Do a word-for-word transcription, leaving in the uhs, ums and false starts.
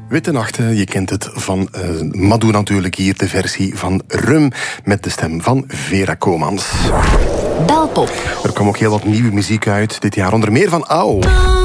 Witte Nachten, je kent het van uh, Madou natuurlijk hier, de versie van Rum met de stem van Vera Komans. Belpop. Er kwam ook heel wat nieuwe muziek uit dit jaar, onder meer van Au.